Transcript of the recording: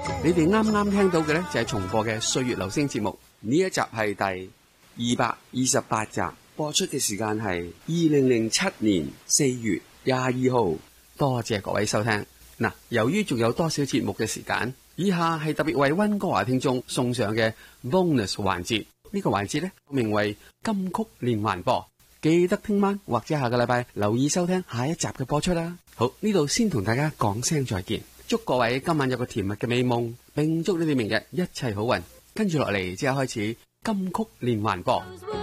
你哋啱啱聽到嘅呢，就係重播嘅《歲月留聲》節目，呢一集係第228集，播出嘅時間係2007年4月22號。多謝各位收聽。嗱，由於仲有多少節目嘅時間，以下係特別為溫哥華聽眾送上嘅 bonus 環節。呢個環節呢，名為金曲連環播。記得聽晚或者下個禮拜留意收聽下一集嘅播出啦。好，呢度先同大家講聲再見，祝各位今晚有個甜蜜嘅美夢，並祝你哋明日一切好運。跟住落嚟即刻開始金曲連環播。